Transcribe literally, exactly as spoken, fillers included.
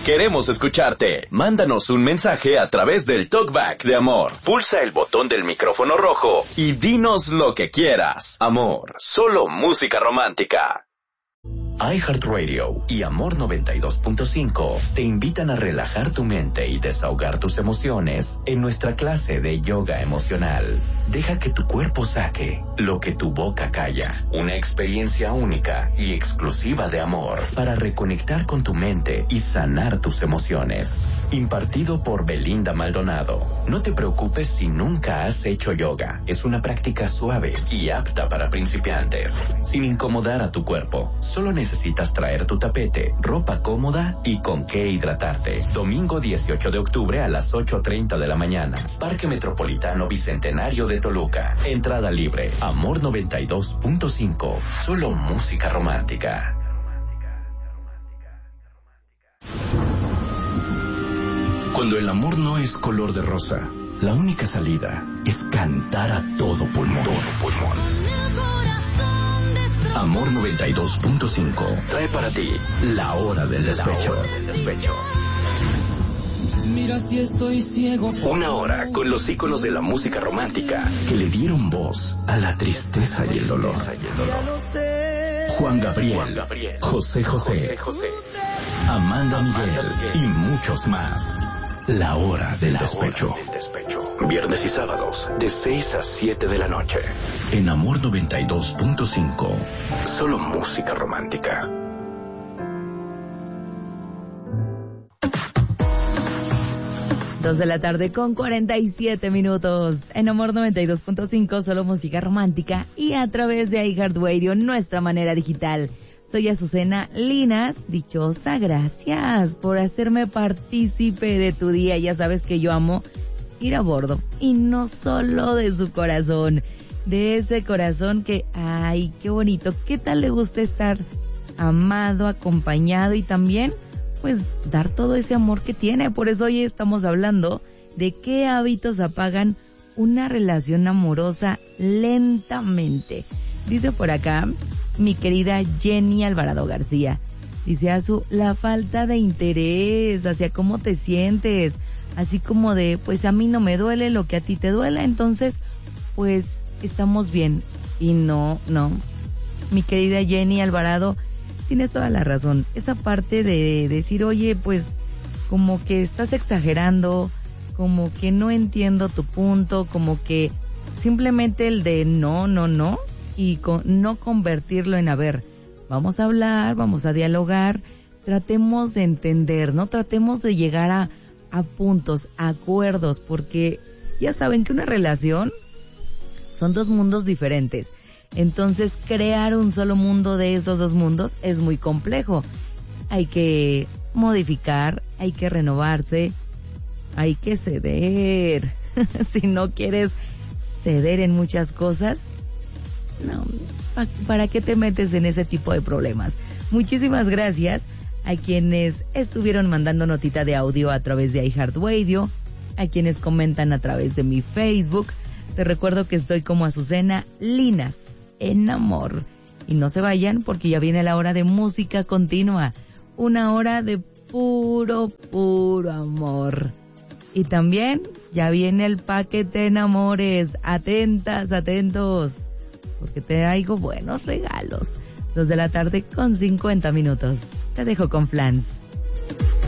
Queremos escucharte. Mándanos un mensaje a través del Talkback de Amor. Pulsa el botón del micrófono rojo y dinos lo que quieras. Amor, solo música romántica. iHeartRadio y Amor noventa y dos punto cinco te invitan a relajar tu mente y desahogar tus emociones en nuestra clase de yoga emocional. Deja que tu cuerpo saque lo que tu boca calla. Una experiencia única y exclusiva de amor para reconectar con tu mente y sanar tus emociones. Impartido por Belinda Maldonado. No te preocupes si nunca has hecho yoga. Es una práctica suave y apta para principiantes, sin incomodar a tu cuerpo. Solo necesitas traer tu tapete, ropa cómoda y con qué hidratarte. Domingo dieciocho de octubre a las ocho treinta de la mañana. Parque Metropolitano Bicentenario de Toluca. Entrada libre. Amor noventa y dos punto cinco. Solo música romántica. Cuando el amor no es color de rosa, la única salida es cantar a todo pulmón. Todo pulmón. Amor noventa y dos punto cinco trae para ti La Hora del Despecho. Del despecho. Mira si estoy ciego. Una hora con los íconos de la música romántica que le dieron voz a la tristeza y el dolor. Juan Gabriel, Juan Gabriel José, José José, José, Amanda Miguel y muchos más. La Hora del Despecho. Viernes y sábados de seis a siete de la noche. En Amor noventa y dos punto cinco. Solo música romántica. Dos de la tarde con cuarenta y siete minutos. En Amor noventa y dos punto cinco, solo música romántica. Y a través de iHeartRadio, nuestra manera digital. Soy Azucena Linas, dichosa, gracias por hacerme partícipe de tu día. Ya sabes que yo amo ir a bordo, y no solo de su corazón, de ese corazón que, ay, qué bonito, qué tal le gusta estar amado, acompañado y también, pues, dar todo ese amor que tiene. Por eso hoy estamos hablando de qué hábitos apagan una relación amorosa lentamente. Dice por acá mi querida Jenny Alvarado García. Dice, Azu, la falta de interés hacia cómo te sientes, así como de, pues a mí no me duele lo que a ti te duela, entonces, pues estamos bien. Y no, no. Mi querida Jenny Alvarado, tienes toda la razón. Esa parte de decir, oye, pues como que estás exagerando, como que no entiendo tu punto, como que simplemente el de no, no, no, y con, no convertirlo en, a ver, vamos a hablar, vamos a dialogar, tratemos de entender, no tratemos de llegar a, a puntos, a acuerdos, porque ya saben que una relación son dos mundos diferentes. Entonces, crear un solo mundo de esos dos mundos es muy complejo. Hay que modificar, hay que renovarse, hay que ceder. Si no quieres ceder en muchas cosas, no, ¿para qué te metes en ese tipo de problemas? Muchísimas gracias a quienes estuvieron mandando notita de audio a través de iHeartRadio, a quienes comentan a través de mi Facebook. Te recuerdo que estoy como Azucena Linas en Amor. Y no se vayan porque ya viene la hora de música continua. Una hora de puro, puro amor. Y también ya viene el paquete en Amores. Atentas, atentos, porque te traigo buenos regalos. Dos de la tarde con cincuenta minutos. Te dejo con Flans.